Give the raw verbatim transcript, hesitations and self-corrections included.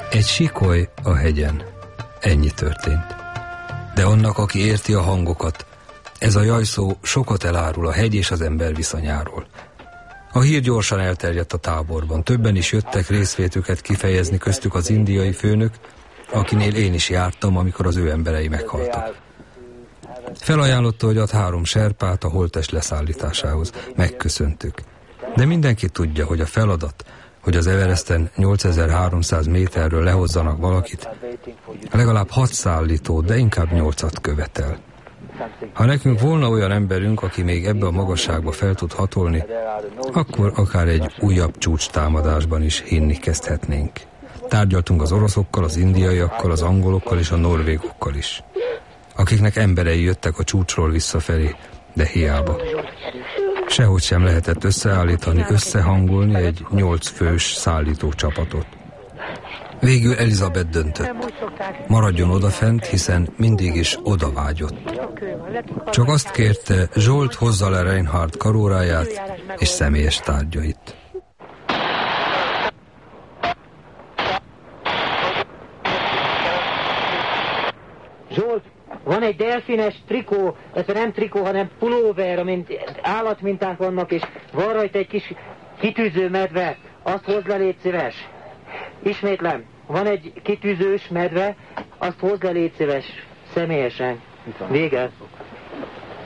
Egy sikoly a hegyen. Ennyi történt. De annak, aki érti a hangokat, ez a jajszó sokat elárul a hegy és az ember viszonyáról. A hír gyorsan elterjedt a táborban. Többen is jöttek részvétüket kifejezni, köztük az indiai főnök, akinél én is jártam, amikor az ő emberei meghaltak. Felajánlotta, hogy ad három serpát a holttest leszállításához. Megköszöntük. De mindenki tudja, hogy a feladat, hogy az Everesten nyolcezer-háromszáz méterről lehozzanak valakit, legalább hat szállító, de inkább nyolcat követel. Ha nekünk volna olyan emberünk, aki még ebbe a magasságba fel tud hatolni, akkor akár egy újabb csúcstámadásban is hinni kezdhetnénk. Tárgyaltunk az oroszokkal, az indiaiakkal, az angolokkal és a norvégokkal is, akiknek emberei jöttek a csúcsról visszafelé, de hiába. Sehogy sem lehetett összeállítani, összehangolni egy nyolc fős szállító csapatot. Végül Elizabeth döntött. Maradjon odafent, hiszen mindig is oda vágyott. Csak azt kérte, Zsolt hozza le Reinhard karóráját és személyes tárgyait. Zsolt, van egy delfines trikó, ez nem trikó, hanem pulóver, amin állatminták vannak, és van rajta egy kis kitűző medve. Azt hozd le, légy szíves. Ismétlem, van egy kitűzős medve, azt hozd le, légy szíves, személyesen. Vége.